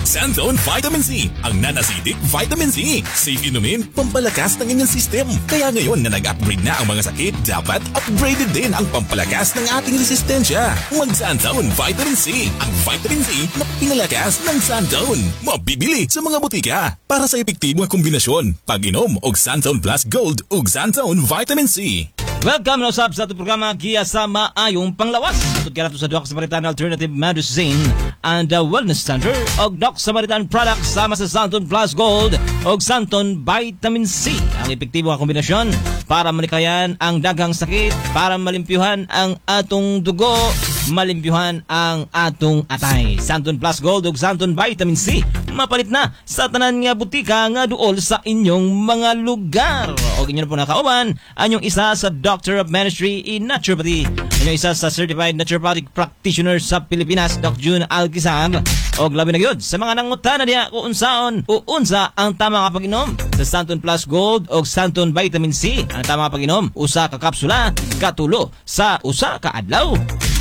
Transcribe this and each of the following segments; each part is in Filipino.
Xanthone Vitamin C, ang non-acidic vitamin C. Safe inumin, pampalakas ng inyong system. Kaya ngayon na nag-upgrade na ang mga sakit, dapat upgraded din ang pampalakas ng ating resistensya. Mag-Xanthone Vitamin C, ang vitamin C na pinalakas ng Xanthone. Mabibili sa mga butika para sa epektibong kombinasyon. Pag-inom og Xanthone Plus Gold ug Xanthone Vitamin C. Welcome na usab sa ating programa Giya sa Maayong Panglawas. Atod ka nato sa Doc Samaritan Alternative Medicine and Wellness Center og Doc Samaritan Products sama sa Xanthone Plus Gold og Xanthone Vitamin C. Ang epektibo nga kombinasyon para malikayan ang daghang sakit, para malimpyuhan ang atong dugo, malimpyuhan ang atong atay. Xanthone Plus Gold ug Xanthone Vitamin C mapalit na sa tanan nga butika nga duol sa inyong mga lugar. Og inyo na po nakauban anyong isa sa Doctor of Ministry in Naturopathy, anyong isa sa Certified Naturopathic Practitioner sa Pilipinas, Doc June Alquizar. Og labi na gyud sa mga nangutana diha kung unsaon o unsa ang tama nga pag-inom sa Xanthone Plus Gold og Xanthone Vitamin C. Ang tama nga pag-inom, usa ka kapsula katulo sa usa ka adlaw.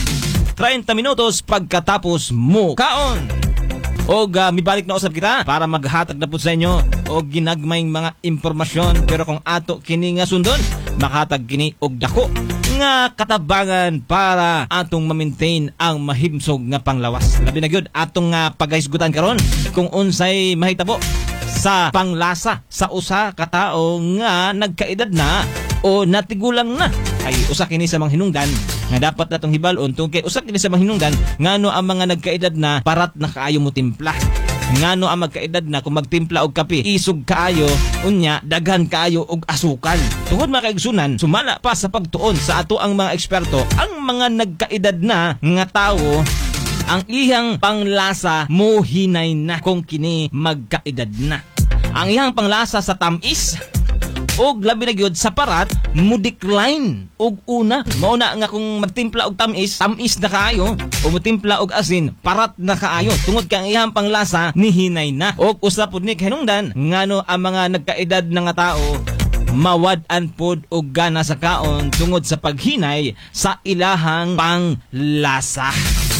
30 minutos pagkatapos mo kaon. Og mibalik na usab kita para maghatag na po sa inyo og ginagmayng mga impormasyon, pero kung ato kini nga sundon, makatag kini og dako nga katabangan para atong ma-maintain ang mahimsog nga panglawas. Labi na gyud atong paghisgutan karon kung unsay mahitabo sa panglasa sa usa ka tawo nga nagkaedad na o natigulang na. Ay usa kini sa mga hinungdan nga dapat natong hibalon tungod kay usa kini sa mga hinungdan ngano ang mga nagkaedad na parat na kaayo mo timpla. Ngano ang magkaedad na kung magtimpla og kape isog kaayo, unya daghan kaayo og asukal. Tungod mga kaigsunan, sumala pa sa pagtuon sa ato ang mga eksperto, ang mga nagkaedad na nga tawo ang iyang panglasa mo hinay na kung kini magkaedad na. Ang iyang panglasa sa tamis og labi na gyud sa parat mo decline og una mauna nga kung magtimpla og tamis na kaayo o mo timpla og asin parat na kaayo tungod kay ang iyang panglasa ni hinay na. Og usa pud ni hinungdan ngano ang mga nagkaedad na nga tao mawad-an pod og gana sa kaon tungod sa paghinay sa ilahang panglasa.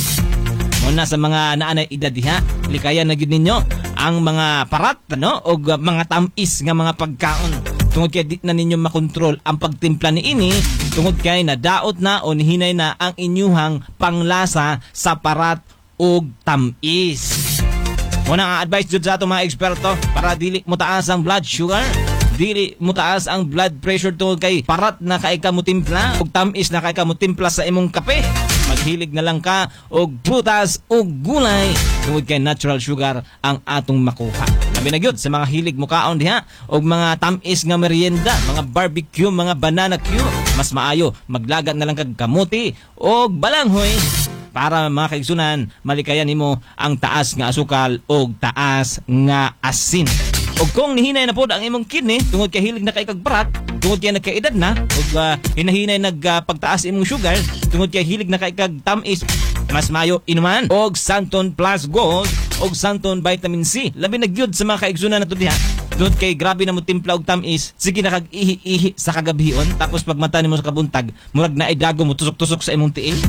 Muna sa mga naanay edad diha, likayan na gyud ninyo ang mga parat og mga tamis nga mga pagkaon. Tungod kay di na ninyo makontrol ang pagtimpla ni ini, tungod kay nadaot na o nihinay na ang inyuhang panglasa sa parat ug tamis. Muna ang advice jud sa ato mga eksperto para dili mo taas ang blood sugar, dili mo taas ang blood pressure tungod kay parat na kay ka mo timpla ug tamis na kay ka mo timpla sa imong kape. Maghilig na lang ka og prutas ug gulay tungod kay natural sugar ang atong makuha. Labi na gyud sa mga hilig mo kaon diha og mga tamis nga merienda, mga barbecue, mga banana cue, mas maayo maglagat na lang kag kamuti og balanghoy para mga kaigsunan malikayan nimo ang taas nga asukal og taas nga asin. Og kung nihinay na pod ang imong kidney tungod kay hilig na kay kag parat, tungod kay nagkaedad na og hinahinay nagpagtaas imong sugar tungod kay hilig na kay kag tamis, mas mayo inuman og Xanthone Plus Gold og Xanthone Vitamin C. Labi na gyud sa mga kaigsunan nato diha. Tungod kay grabe na mo timpla og tamis, sige na kag ihi-ihi sa kagabihon tapos pagmata nimo sa kabuntag, murag naay dago mo tusok-tusok sa imong tiil.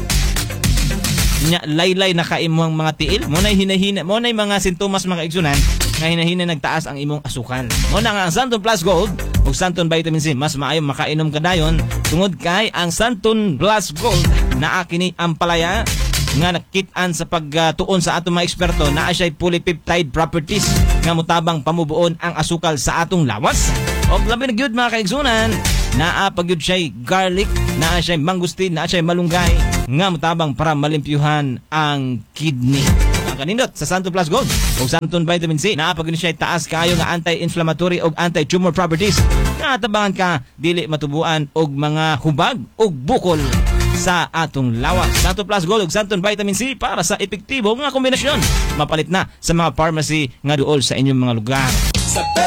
Nya laylay na ka imong mga tiil, mo nay hinahina, mo nay mga sintomas mga kaigsunan nga hinahina nagtaas ang imong asukal. Mo na nga ang Xanthone Plus Gold ug Xanthone Vitamin C, mas maayo makainom ka dayon tungod kay ang Xanthone Plus Gold naa kini ang palaya nga nakit-an sa pagtuon sa atong mga eksperto naa siya polypeptide properties nga motabang pamubuon ang asukal sa atong lawas. Og labi na gyud mga kaigsunan, naa pa gyud siya garlic, naa siya mangustin, naa siya malunggay nga motabang para malimpyuhan ang kidney. Kanindot sa Xanthone Plus Gold o Xanthone Vitamin C, naapag siya taas kayo nga anti-inflammatory o anti-tumor properties. Natabangan ka dili matubuan og mga hubag og bukol sa atong lawas. Xanthone Plus Gold o Xanthone Vitamin C para sa epektibo nga kombinasyon. Mapalit na sa mga pharmacy nga duol sa inyong mga lugar. Sa